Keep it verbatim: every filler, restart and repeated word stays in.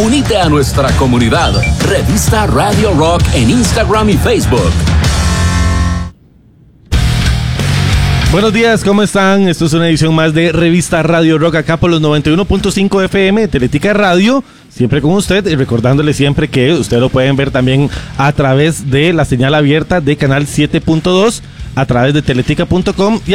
Unite a nuestra comunidad. Revista Radio Rock en Instagram y Facebook. Buenos días, ¿cómo están? Esto es una edición más de Revista Radio Rock acá por los noventa y uno punto cinco F M, Teletica Radio, siempre con usted y recordándole siempre que usted lo pueden ver también a través de la señal abierta de Canal siete punto dos, a través de teletica punto com y